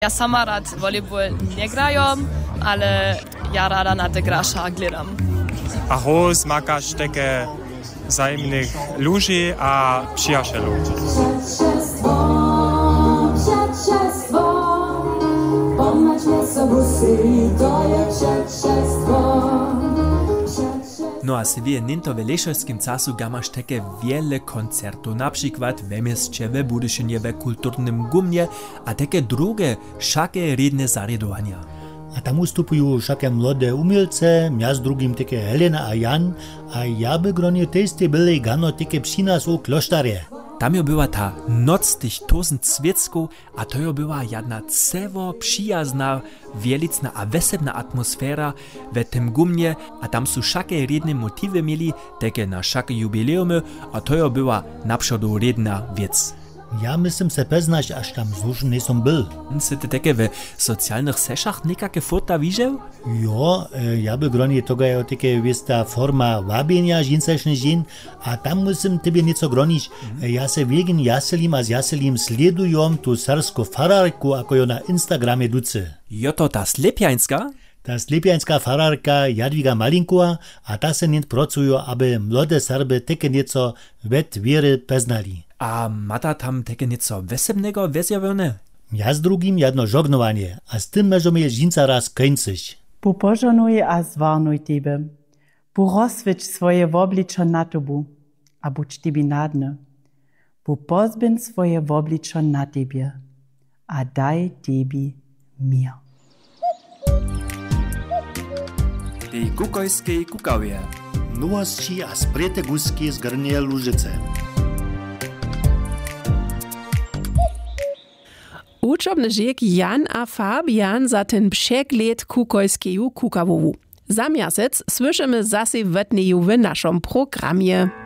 Ja sama rad volejbol nie grają, ale ja rada na te grasza gledam. A roz makasz takie wzajemnych ludzi a przyjacielów. Przyjacielstwo, poznać mięso busy, to jest przyjacielstwo. No a sobie ninto w lešojskim casu gamaš takie wiele koncertów, na przykład w mieście, w Budyszynie, w kulturnym gumnie, a takie drugie, wszakie redne zarjadowania. A tam ustupują wszakie młode umielce, miast drugim takie Helena a Jan, a ja by gronie też byli gano takie przy nas u klosztarie. Tam jo była ta noc tych 1000 świecków, a to jo była jedna cewo przyjazna, wielicna a wesebna atmosfera w tym gumnie, a tam są wszakie redne motywy mieli, takie na wszakie jubileumy, a to jo była naprzód redna wiec. Ja myślę se poznać, aż tam złużen nie są był. Sy ty takie w socjalnych seszach nikakie fota widział? Jo, ja by gronie toga je takie ta forma wabienia žincešny žin, a tam musím tebe něco gronić. Ja se wegen jaselim a z jaselim sledujom tu sersku fararku, ako jo na Instagramie duce. Jo to ta Slepjańska? Ta slepjańska fararka Jadwiga Malinkova, a ta se nint pracujo, aby młode Serby takie něco wet wiery poznali. A mata tam takie něco wesebnego wezjawione? Ja z drugim jedno żognowanie, a z tym możemy žinca raz kończyć. Popožanuj a zvarnuj tebe. Porozsvič svoje obličo na tobu, a buď tebi nadne. Popozbin svoje obličo na tebie, a daj tebi mir. Tej kukojskiej kukawie. Nowości a sprete guski z Gornej Lużyce. Učobny žek Jan a Fabian za ten przegled kukojskeju kukawowu. Za miasec słyszymy zase wetneju w naszym programie.